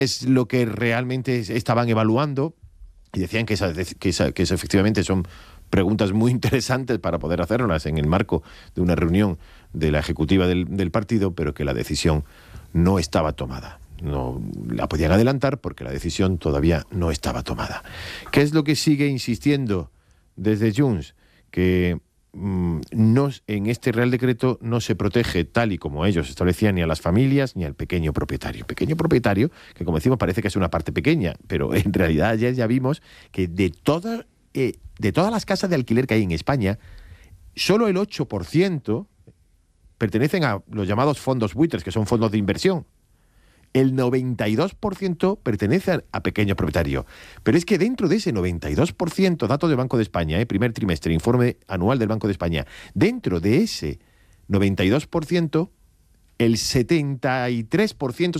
es lo que realmente estaban evaluando y decían que efectivamente son preguntas muy interesantes para poder hacerlas en el marco de una reunión de la ejecutiva del partido, pero que la decisión no estaba tomada. No la podían adelantar porque la decisión todavía no estaba tomada. ¿Qué es lo que sigue insistiendo desde Junts? Que en este Real Decreto no se protege, tal y como ellos establecían, ni a las familias ni al pequeño propietario. Pequeño propietario, que como decimos parece que es una parte pequeña, pero en realidad ayer ya vimos que de todas las casas de alquiler que hay en España, solo el 8% pertenecen a los llamados fondos buitres, que son fondos de inversión. El 92% pertenece a pequeños propietarios. Pero es que dentro de ese 92%, datos del Banco de España, primer trimestre, informe anual del Banco de España, dentro de ese 92%, el 73%,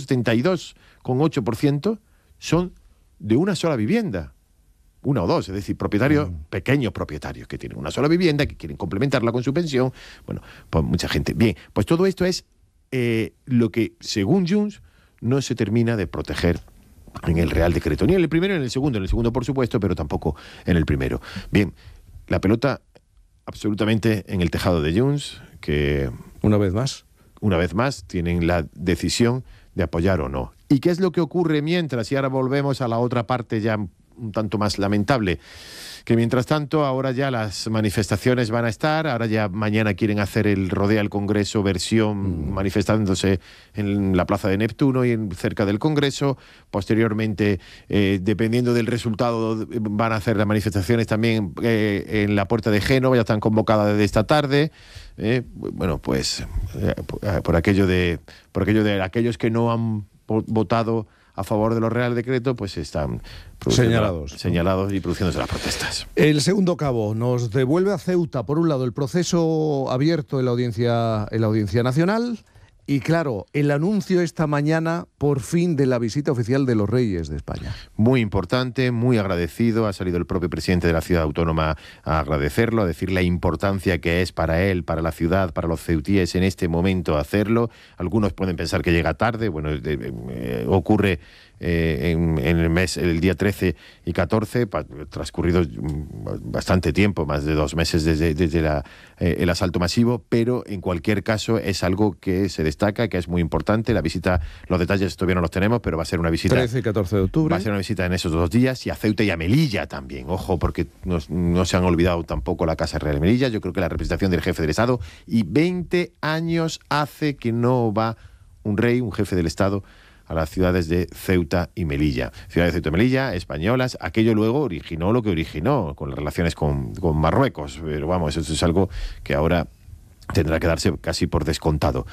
72,8% son de una sola vivienda. Una o dos, es decir, propietarios, pequeños propietarios que tienen una sola vivienda, que quieren complementarla con su pensión. Bueno, pues mucha gente. Bien, pues todo esto es lo que, según Junts, no se termina de proteger en el Real Decreto. Ni en el primero ni en el segundo por supuesto, pero tampoco en el primero. Bien, la pelota absolutamente en el tejado de Junts, que una vez más tienen la decisión de apoyar o no. ¿Y qué es lo que ocurre mientras? Y ahora volvemos a la otra parte ya un tanto más lamentable, que mientras tanto ahora ya las manifestaciones van a estar, ahora ya mañana quieren hacer el Rodea al Congreso versión manifestándose en la Plaza de Neptuno y cerca del Congreso. Posteriormente, dependiendo del resultado, van a hacer las manifestaciones también en la Puerta de Génova, ya están convocadas desde esta tarde. Bueno, pues por aquello de aquellos que no han votado a favor de los Real Decretos, pues están señalados y produciéndose las protestas. El segundo cabo nos devuelve a Ceuta, por un lado, el proceso abierto en la Audiencia Nacional y, claro, el anuncio esta mañana, por fin, de la visita oficial de los Reyes de España. Muy importante, muy agradecido. Ha salido el propio presidente de la ciudad autónoma a agradecerlo, a decir la importancia que es para él, para la ciudad, para los ceutíes en este momento hacerlo. Algunos pueden pensar que llega tarde. Bueno, ocurre en el día 13 y 14, transcurrido bastante tiempo, más de 2 meses desde el asalto masivo, pero en cualquier caso es algo que se destaca, que es muy importante. La visita, los detalles todavía no los tenemos, pero va a ser una visita 13 y 14 de octubre. Va a ser una visita en esos 2 días, y a Ceuta y a Melilla también. Ojo, porque no se han olvidado tampoco la Casa Real de Melilla. Yo creo que la representación del jefe del Estado, y 20 años hace que no va un rey, un jefe del Estado, a las ciudades de Ceuta y Melilla. Ciudades de Ceuta y Melilla, españolas. Aquello luego originó lo que originó, con las relaciones con Marruecos. Pero vamos, eso es algo que ahora tendrá que darse casi por descontado.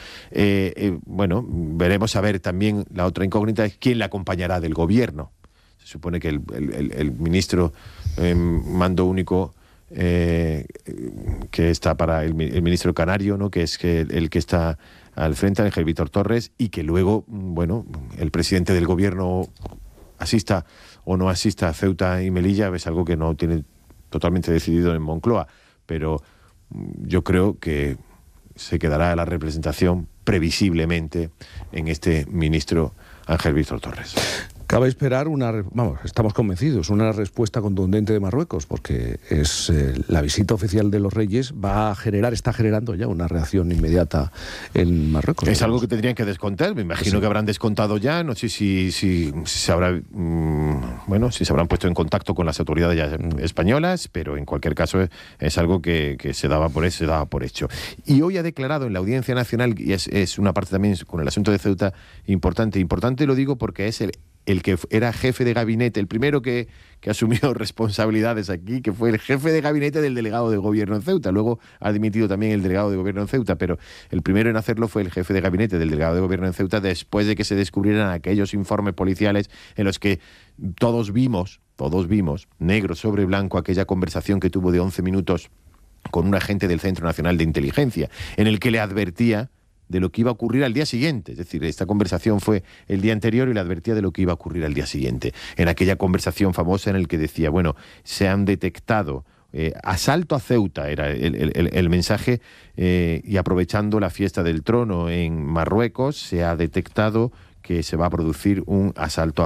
Bueno, veremos a ver también. La otra incógnita es quién la acompañará del gobierno. Se supone que el ministro mando único, que está para el ministro canario, ¿no?, que es el que está al frente, Ángel Víctor Torres, y que luego, bueno, el presidente del gobierno asista o no asista a Ceuta y Melilla es algo que no tiene totalmente decidido en Moncloa, pero yo creo que se quedará la representación previsiblemente en este ministro Ángel Víctor Torres. Cabe esperar estamos convencidos, una respuesta contundente de Marruecos, porque es la visita oficial de los Reyes está generando ya una reacción inmediata en Marruecos. Es algo que tendrían que descontar, me imagino que habrán descontado ya, no sé si se habrán puesto en contacto con las autoridades ya españolas, pero en cualquier caso es algo que se daba por hecho. Y hoy ha declarado en la Audiencia Nacional, y es una parte también con el asunto de Ceuta importante lo digo porque es el que era jefe de gabinete, el primero que asumió responsabilidades aquí, que fue el jefe de gabinete del delegado de gobierno en Ceuta. Luego ha dimitido también el delegado de gobierno en Ceuta, pero el primero en hacerlo fue el jefe de gabinete del delegado de gobierno en Ceuta, después de que se descubrieran aquellos informes policiales en los que todos vimos, negro sobre blanco, aquella conversación que tuvo de 11 minutos con un agente del Centro Nacional de Inteligencia, en el que le advertía de lo que iba a ocurrir al día siguiente. Es decir, esta conversación fue el día anterior y le advertía de lo que iba a ocurrir al día siguiente. En aquella conversación famosa en el que decía, bueno, se han detectado asalto a Ceuta, era el mensaje, y aprovechando la fiesta del trono en Marruecos, se ha detectado que se va a producir un asalto a